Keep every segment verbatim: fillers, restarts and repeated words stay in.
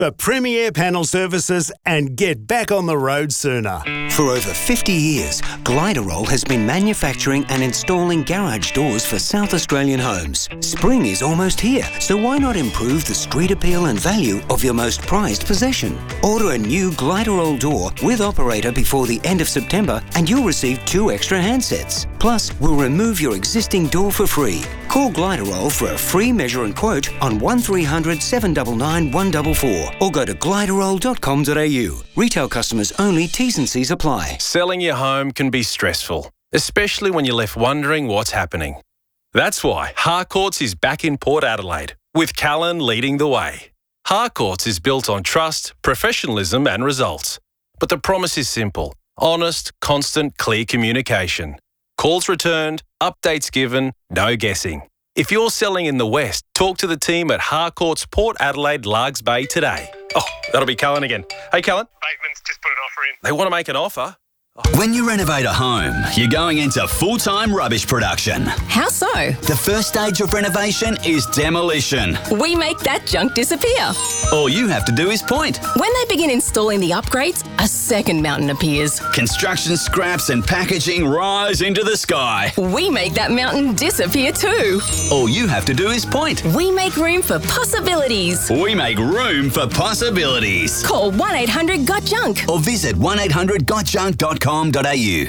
the Premier Panel Services, and get back on the road sooner. For over fifty years, Gliderol has been manufacturing and installing garage doors for South Australian homes. Spring is almost here, so why not improve the street appeal and value of your most prized possession? Order a new Gliderol door with operator before the end of September and you'll receive two extra handsets. Plus, we'll remove your existing door for free. Call Gliderol for a free measure and quote on one three hundred, seven nine nine, one four four or go to gliderol dot com dot a u. Retail customers only, T's and C's apply. Selling your home can be stressful, especially when you're left wondering what's happening. That's why Harcourts is back in Port Adelaide, with Callan leading the way. Harcourts is built on trust, professionalism and results. But the promise is simple: honest, constant, clear communication. Calls returned, updates given, no guessing. If you're selling in the West, talk to the team at Harcourts Port Adelaide Largs Bay today. Oh, that'll be Callan again. Hey, Callan. Bateman's just put an offer in. They want to make an offer? When you renovate a home, you're going into full-time rubbish production. How so? The first stage of renovation is demolition. We make that junk disappear. All you have to do is point. When they begin installing the upgrades, a second mountain appears. Construction scraps and packaging rise into the sky. We make that mountain disappear too. All you have to do is point. We make room for possibilities. We make room for possibilities. Call one eight hundred got junk or visit one eight hundred got junk dot com dot a u.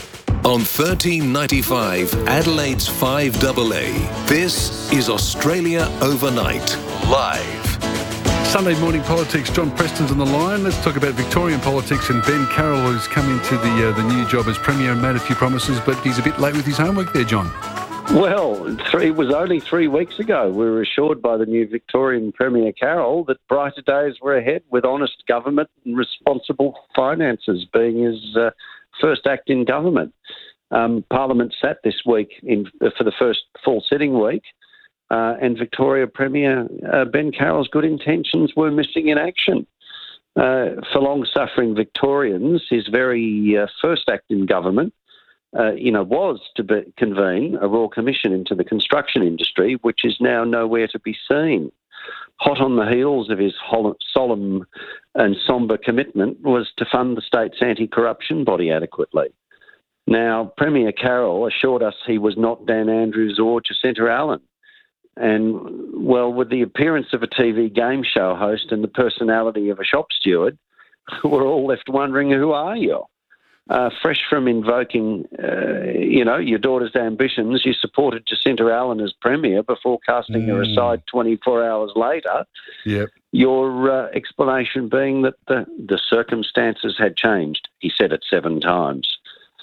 On thirteen ninety-five, Adelaide's five A A, this is Australia Overnight, live. Sunday morning politics. John Preston's on the line. Let's talk about Victorian politics and Ben Carroll, who's come into the uh, the new job as Premier and made a few promises, but he's a bit late with his homework there, John. Well, three, it was only three weeks ago we were assured by the new Victorian Premier Carroll that brighter days were ahead, with honest government and responsible finances being his uh, first act in government. Um, Parliament sat this week in, for the first full sitting week, uh, and Victoria Premier uh, Ben Carroll's good intentions were missing in action. Uh, for long-suffering Victorians, his very uh, first act in government Uh, you know, was to be, convene a Royal Commission into the construction industry, which is now nowhere to be seen. Hot on the heels of his hol- solemn and sombre commitment was to fund the state's anti-corruption body adequately. Now, Premier Carroll assured us he was not Dan Andrews or Jacinta Allen. And, well, with the appearance of a T V game show host and the personality of a shop steward, we're all left wondering, who are you? Uh, fresh from invoking, uh, you know, your daughter's ambitions, you supported Jacinta Allen as Premier before casting mm. her aside twenty-four hours later. Yep. Your uh, explanation being that the, the circumstances had changed. He said it seven times.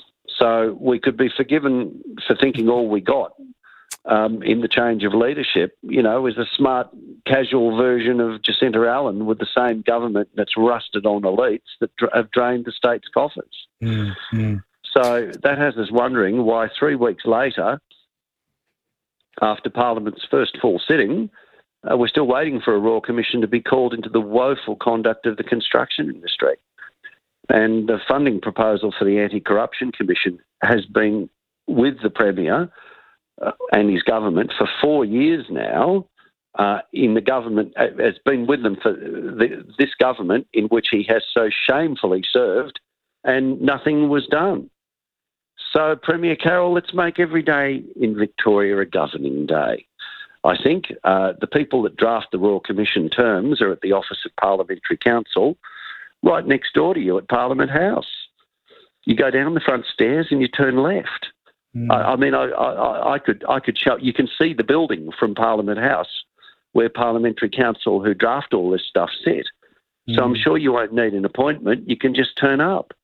So we could be forgiven for thinking all we got um, in the change of leadership, you know, is a smart, casual version of Jacinta Allen with the same government that's rusted on elites that dra- have drained the state's coffers. Mm-hmm. So that has us wondering why three weeks later, after Parliament's first full sitting, uh, we're still waiting for a Royal Commission to be called into the woeful conduct of the construction industry. And the funding proposal for the Anti-Corruption Commission has been with the Premier uh, and his government for four years now. Uh, in the government, uh, has been with them for the, this government in which he has so shamefully served, and nothing was done. So, Premier Carroll, let's make every day in Victoria a governing day. I think uh, the people that draft the Royal Commission terms are at the Office of Parliamentary Counsel, right next door to you at Parliament House. You go down the front stairs and you turn left. Mm. I, I mean, I, I, I could I could show you can see the building from Parliament House where Parliamentary Counsel who draft all this stuff sit. Mm. So I'm sure you won't need an appointment. You can just turn up.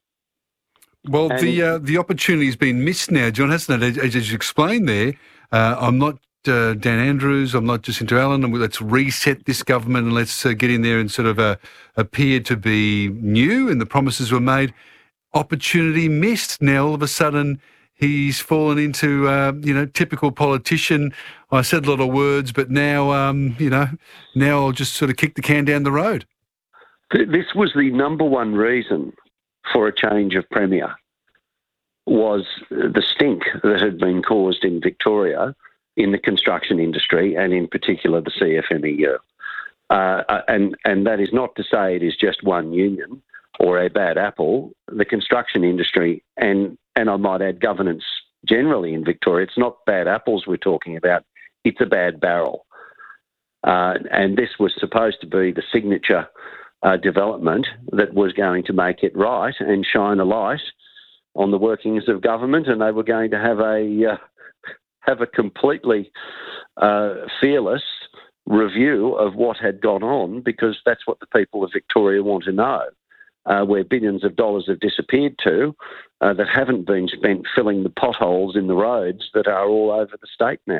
Well, and the uh, the opportunity's been missed now, John, hasn't it? As, as you explained there, uh, I'm not uh, Dan Andrews, I'm not Jacinta Allen, and let's reset this government and let's uh, get in there and sort of uh, appear to be new, and the promises were made. Opportunity missed. Now, all of a sudden, he's fallen into, uh, you know, typical politician. I said a lot of words, but now, um, you know, now I'll just sort of kick the can down the road. This was the number one reason for a change of Premier, was the stink that had been caused in Victoria in the construction industry and in particular the C F M E U. Uh, and, and that is not to say it is just one union or a bad apple. The construction industry, and, and I might add governance generally in Victoria, it's not bad apples we're talking about, it's a bad barrel. Uh, and this was supposed to be the signature uh, development that was going to make it right and shine a light on the workings of government, and they were going to have a uh, have a completely uh, fearless review of what had gone on, because that's what the people of Victoria want to know, uh, where billions of dollars have disappeared to uh, that haven't been spent filling the potholes in the roads that are all over the state now.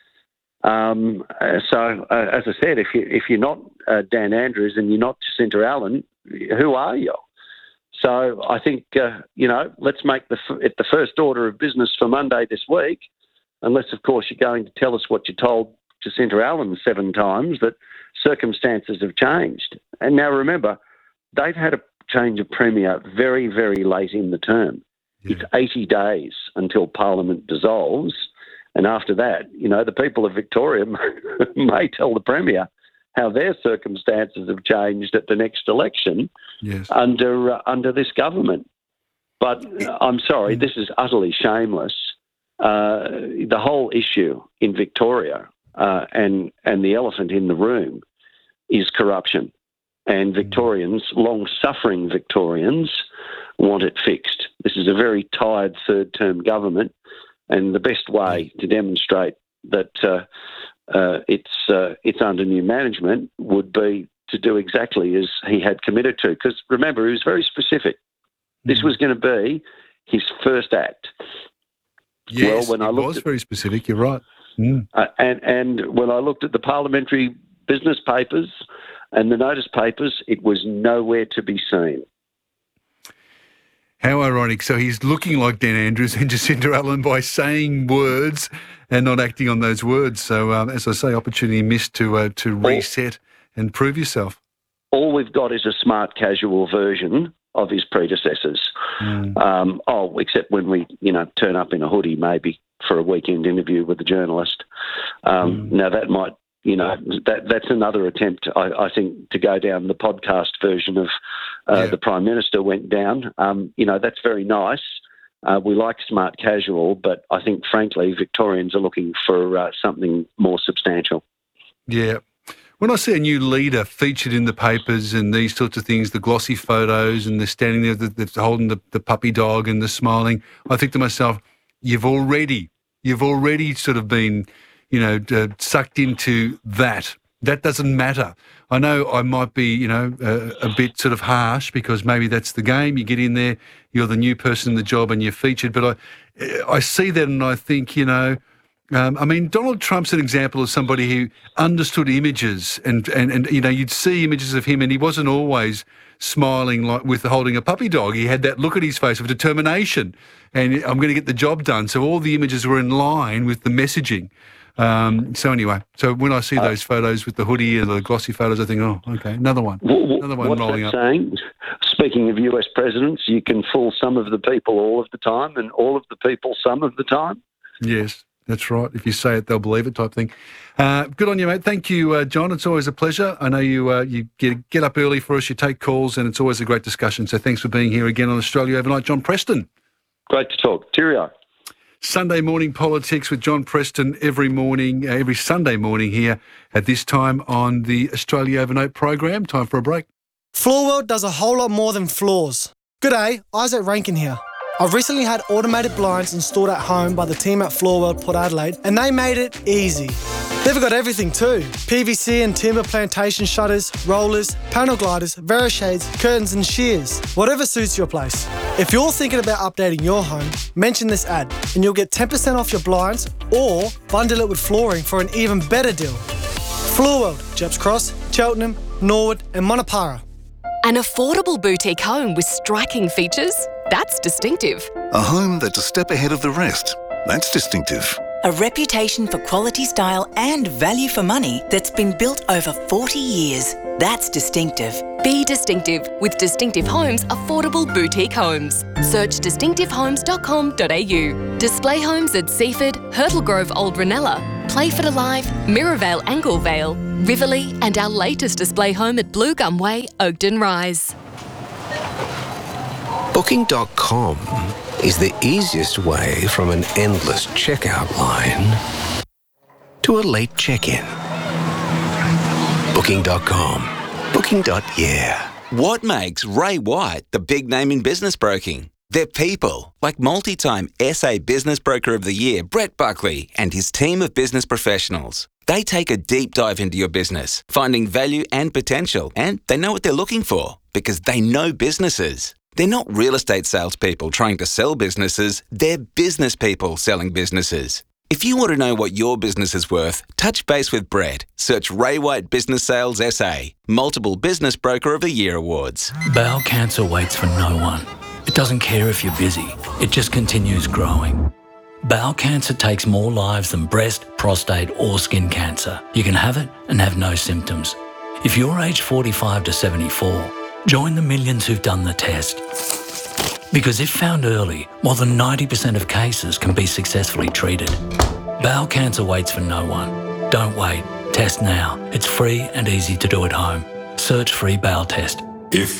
Um, uh, so, uh, as I said, if, you, if you're not uh, Dan Andrews and you're not Jacinta Allen, who are you? So I think, uh, you know, let's make the, it the first order of business for Monday this week, unless, of course, you're going to tell us what you told Jacinta Allen seven times, that circumstances have changed. And now remember, they've had a change of Premier very, very late in the term. Yeah. It's eighty days until Parliament dissolves. And after that, you know, the people of Victoria may tell the Premier how their circumstances have changed at the next election yes. under uh, under this government. But uh, I'm sorry, this is utterly shameless. Uh, the whole issue in Victoria uh, and and the elephant in the room is corruption. And Victorians, long-suffering Victorians, want it fixed. This is a very tired third-term government, and the best way to demonstrate that uh, uh, it's uh, it's under new management would be to do exactly as he had committed to. Because remember, he was very specific. This was going to be his first act. Yes, well, when it I looked was at, very specific. You're right. Mm. Uh, and and when I looked at the parliamentary business papers and the notice papers, it was nowhere to be seen. How ironic. So he's looking like Dan Andrews and Jacinta Allen by saying words and not acting on those words. So, um, as I say, opportunity missed to uh, to reset all, and prove yourself. All we've got is a smart casual version of his predecessors. Mm. Um, oh, except when we, you know, turn up in a hoodie maybe for a weekend interview with a journalist. Um, mm. Now, that might... You know, that that's another attempt, I, I think, to go down the podcast version of uh, yeah. the Prime Minister went down. Um, you know, that's very nice. Uh, we like smart casual, but I think, frankly, Victorians are looking for uh, something more substantial. Yeah. When I see a new leader featured in the papers and these sorts of things, the glossy photos and the standing there, the, the holding the, the puppy dog and the smiling, I think to myself, you've already, you've already sort of been... you know, uh, sucked into that. That doesn't matter. I know I might be, you know, uh, a bit sort of harsh because maybe that's the game. You get in there, you're the new person in the job and you're featured. But I I see that and I think, you know, um, I mean, Donald Trump's an example of somebody who understood images and, and, and, you know, you'd see images of him and he wasn't always smiling like with holding a puppy dog. He had that look at his face of determination and I'm going to get the job done. So all the images were in line with the messaging. Um, so anyway, so when I see those photos with the hoodie and the glossy photos, I think, oh, okay, another one, another one what's rolling that up. Saying? Speaking of U S presidents, you can fool some of the people all of the time and all of the people some of the time. Yes, that's right. If you say it, they'll believe it type thing. Uh, good on you, mate. Thank you, uh, John. It's always a pleasure. I know you uh, you get, get up early for us, you take calls, and it's always a great discussion. So thanks for being here again on Australia Overnight. John Preston. Great to talk. Cheerio. Sunday morning politics with John Preston every morning, uh, every Sunday morning here at this time on the Australia Overnight program. Time for a break. Floor World does a whole lot more than floors. G'day, Isaac Rankin here. I've recently had automated blinds installed at home by the team at Floor World Port Adelaide, and they made it easy. They've got everything too. P V C and timber plantation shutters, rollers, panel gliders, Verishades, curtains and shears. Whatever suits your place. If you're thinking about updating your home, mention this ad and you'll get ten percent off your blinds or bundle it with flooring for an even better deal. Floor World, Jeps Cross, Cheltenham, Norwood and Monopara. An affordable boutique home with striking features? That's distinctive. A home that's a step ahead of the rest? That's distinctive. A reputation for quality style and value for money that's been built over forty years. That's distinctive. Be distinctive with Distinctive Homes Affordable Boutique Homes. Search distinctive homes dot com dot a u. Display homes at Seaford, Hurtle Grove Old Ranella, Playford Alive, Mirrorvale Ankle Vale, Riverlea, and our latest display home at Blue Gum Way, Oakden Rise. Booking dot com is the easiest way from an endless checkout line to a late check-in. Booking dot com. Booking. Yeah. What makes Ray White the big name in business broking? They're people, like multi-time S A Business Broker of the Year, Brett Buckley, and his team of business professionals. They take a deep dive into your business, finding value and potential, and they know what they're looking for because they know businesses. They're not real estate salespeople trying to sell businesses, they're business people selling businesses. If you want to know what your business is worth, touch base with Brett. Search Ray White Business Sales S A, multiple Business Broker of the Year awards. Bowel cancer waits for no one. It doesn't care if you're busy, it just continues growing. Bowel cancer takes more lives than breast, prostate or skin cancer. You can have it and have no symptoms. If you're aged forty-five to seventy-four, join the millions who've done the test. Because if found early, more than ninety percent of cases can be successfully treated. Bowel cancer waits for no one. Don't wait. Test now. It's free and easy to do at home. Search free bowel test. If